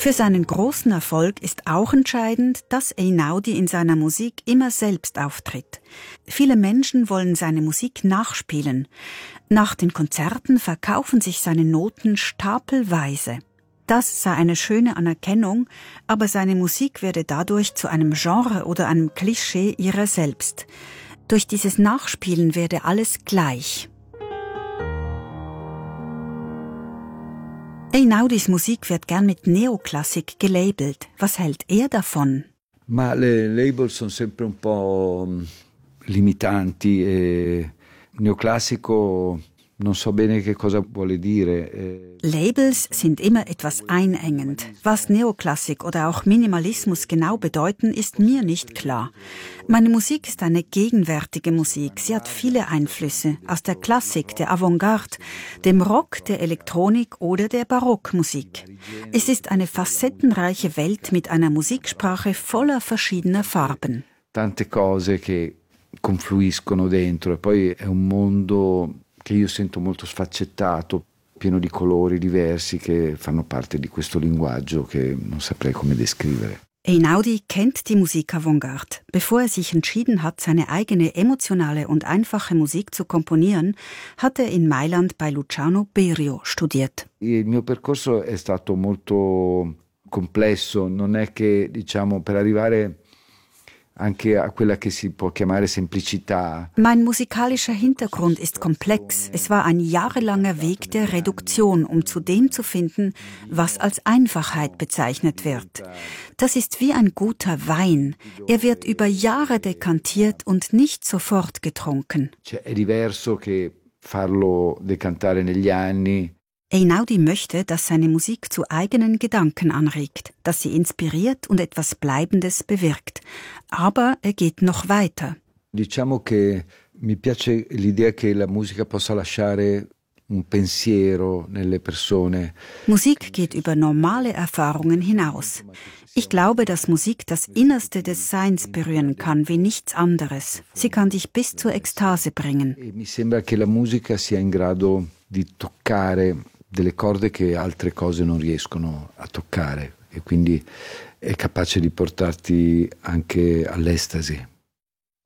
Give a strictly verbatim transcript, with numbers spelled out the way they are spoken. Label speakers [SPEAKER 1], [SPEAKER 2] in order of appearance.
[SPEAKER 1] Für seinen großen Erfolg ist auch entscheidend, dass Einaudi in seiner Musik immer selbst auftritt. Viele Menschen wollen seine Musik nachspielen. Nach den Konzerten verkaufen sich seine Noten stapelweise. Das sei eine schöne Anerkennung, aber seine Musik werde dadurch zu einem Genre oder einem Klischee ihrer selbst. Durch dieses Nachspielen werde alles gleich. Einaudis Musik wird gern mit Neoklassik gelabelt. Was hält er davon?
[SPEAKER 2] Ma le label sono sempre un po' limitanti e neoclassico non so bene che cosa vuole dire.
[SPEAKER 1] Labels sind immer etwas einengend. Was Neoklassik oder auch Minimalismus genau bedeuten, ist mir nicht klar. Meine Musik ist eine gegenwärtige Musik. Sie hat viele Einflüsse aus der Klassik, der Avantgarde, dem Rock, der Elektronik oder der Barockmusik. Es ist eine facettenreiche Welt mit einer Musiksprache voller verschiedener Farben.
[SPEAKER 2] Tante cose che confluiscono dentro e poi è un mondo che io sento molto sfaccettato, pieno di colori diversi che fanno parte di questo linguaggio che non saprei come descrivere.
[SPEAKER 1] Einaudi kennt die Musik Avantgarde. Bevor er sich entschieden hat, seine eigene emotionale und einfache Musik zu komponieren, hat er in Mailand bei Luciano Berio studiert.
[SPEAKER 2] Il mio percorso è stato molto complesso, non è che, diciamo, per arrivare anche a quella che si può chiamare semplicità.
[SPEAKER 1] Mein musikalischer Hintergrund ist komplex. Es war ein jahrelanger Weg der Reduktion, um zu dem zu finden, was als Einfachheit bezeichnet wird. Das ist wie ein guter Wein. Er wird über Jahre dekantiert und nicht sofort getrunken.
[SPEAKER 2] È diverso che farlo decantare negli anni.
[SPEAKER 1] Einaudi möchte, dass seine Musik zu eigenen Gedanken anregt, dass sie inspiriert und etwas Bleibendes bewirkt. Aber er geht noch weiter.
[SPEAKER 2] Diciamo che mi piace l'idea che la musica possa lasciare un pensiero nelle persone.
[SPEAKER 1] Musik geht über normale Erfahrungen hinaus. Ich glaube, dass Musik das Innerste des Seins berühren kann, wie nichts anderes. Sie kann dich bis zur Ekstase bringen.
[SPEAKER 2] Mi sembra che la musica sia in grado di toccare delle corde che altre cose non riescono a toccare e quindi è capace di portarti anche all'estasi.